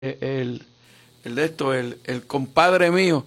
el, el compadre mío,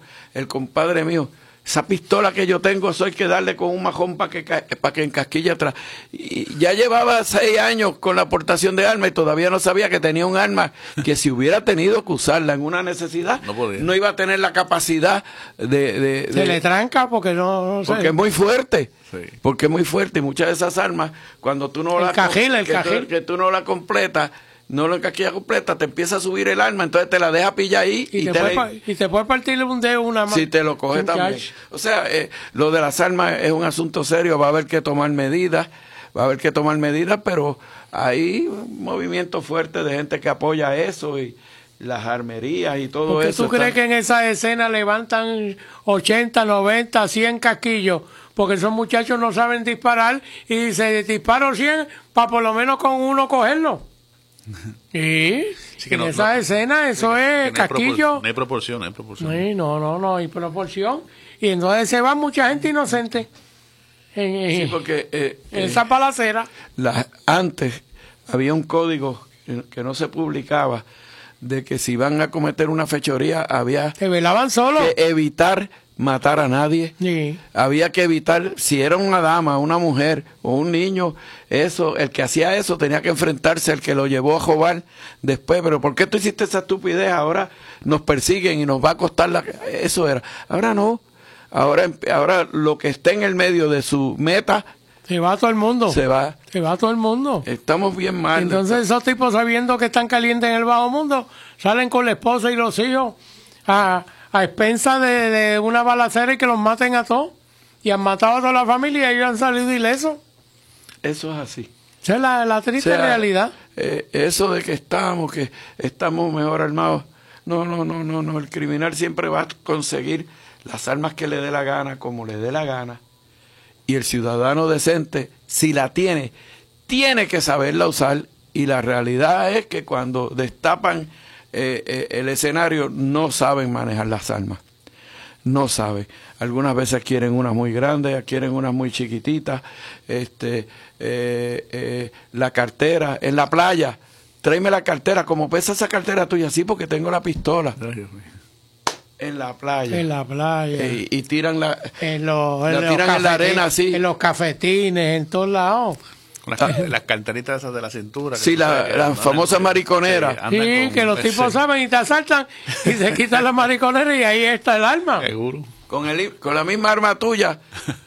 esa pistola que yo tengo, eso hay que darle con un majón para que encasquille atrás. Y ya llevaba 6 años con la aportación de armas y todavía no sabía que tenía un arma que si hubiera tenido que usarla en una necesidad, no iba a tener la capacidad de se le tranca porque no sé. Porque es muy fuerte. Sí. Porque es muy fuerte y muchas de esas armas, cuando tú no que tú no la completas, no la encasquilla completa, te empieza a subir el arma, entonces te la deja pillar ahí y te puede partirle un dedo una mano. Si te lo coge también. O sea, lo de las armas es un asunto serio, va a haber que tomar medidas, pero hay un movimiento fuerte de gente que apoya eso y las armerías y todo eso. ¿Tú crees que en esa escena levantan 80, 90, 100 casquillos? Porque esos muchachos no saben disparar y se disparan 100 para por lo menos con uno cogerlo. Sí, en esa escena eso es casquillo. No hay proporción. Sí, no hay proporción. Y entonces se va mucha gente inocente sí, porque en esa balacera. Antes había un código que no se publicaba de que si van a cometer una fechoría había que velaban solo, que evitar matar a nadie. Sí. Había que evitar, si era una dama, una mujer o un niño, eso, el que hacía eso tenía que enfrentarse al que lo llevó a robar después. Pero ¿por qué tú hiciste esa estupidez? Ahora nos persiguen y nos va a costar eso era. Ahora no. Ahora lo que esté en el medio de su meta, se va todo el mundo. Se va todo el mundo. Estamos bien mal. Entonces esos tipos, sabiendo que están calientes en el bajo mundo, salen con la esposa y los hijos a expensas de una balacera y que los maten a todos. Y han matado a toda la familia y ellos han salido ilesos. Eso es así. Esa es la triste realidad. Eso de que estamos mejor armados. No. El criminal siempre va a conseguir las armas que le dé la gana, como le dé la gana. Y el ciudadano decente, si la tiene que saberla usar. Y la realidad es que cuando destapan el escenario, no saben manejar las armas. No saben. Algunas veces quieren unas muy grandes, quieren unas muy chiquititas. La cartera, en la playa, tráeme la cartera, como pesa esa cartera tuya, sí, porque tengo la pistola. Ay, Dios mío. En la playa. Y tiran la tiran en la arena así. En los cafetines, en todos lados. Las carteritas esas de la cintura. Sí, las famosas mariconeras. Sí, que los tipos saben y te asaltan y se quitan las mariconeras y ahí está el arma. Seguro. Con la misma arma tuya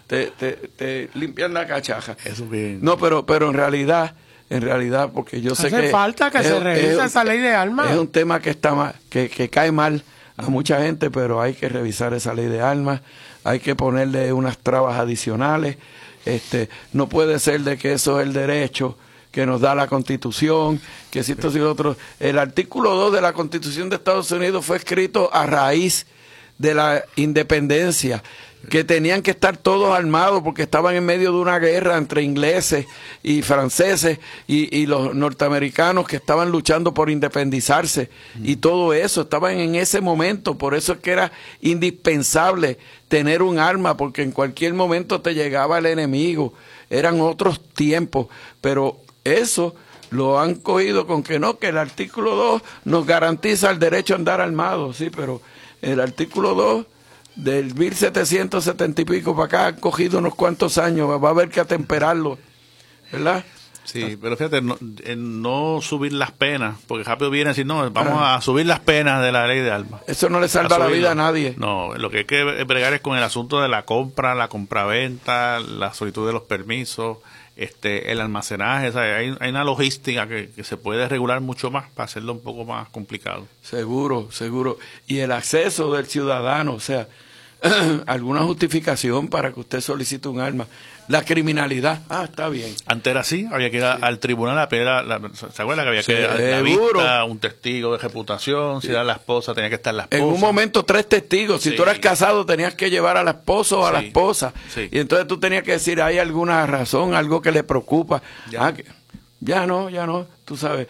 te limpian la cachaja. Eso bien. No, pero en realidad, porque yo sé que hace falta que se revise esa ley de armas. Es un tema que que cae mal a mucha gente, pero hay que revisar esa ley de armas, hay que ponerle unas trabas adicionales. No puede ser de que eso es el derecho que nos da la Constitución, que si esto y lo otro. El artículo 2 de la Constitución de Estados Unidos fue escrito a raíz de la independencia, que tenían que estar todos armados porque estaban en medio de una guerra entre ingleses y franceses y los norteamericanos que estaban luchando por independizarse y todo eso, estaban en ese momento, por eso es que era indispensable tener un arma porque en cualquier momento te llegaba el enemigo, eran otros tiempos, pero eso lo han cogido con que no, que el artículo 2 nos garantiza el derecho a andar armados, sí, pero el artículo 2 del 1770 y pico para acá han cogido unos cuantos años, va a haber que atemperarlo, ¿verdad? Sí, pero fíjate, no subir las penas, porque rápido viene a decir, no, vamos a subir las penas de la ley de armas. Eso no le salva la vida a nadie. No, lo que hay que bregar es con el asunto de la compra, la compraventa, la solicitud de los permisos, el almacenaje, ¿sabes? Hay una logística que se puede regular mucho más para hacerlo un poco más complicado. Seguro. Y el acceso del ciudadano, o sea, alguna justificación para que usted solicite un arma. La criminalidad, está bien. Antes era así, había que ir al tribunal a pedir ¿se acuerda que había que ir a la vista, un testigo de reputación, si era la esposa, tenía que estar la esposa? En un momento 3 testigos, si tú eras casado tenías que llevar a la esposa o a la esposa, y entonces tú tenías que decir, hay alguna razón, algo que le preocupa. Ya no, tú sabes,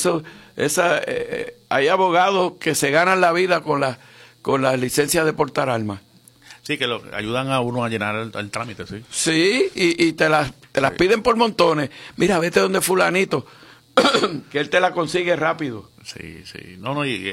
hay abogados que se ganan la vida con la licencia de portar armas. Sí, que ayudan a uno a llenar el trámite, sí. Sí, y te las piden por montones. Mira, vete donde fulanito. que él te la consigue rápido. Sí, sí. No, no, y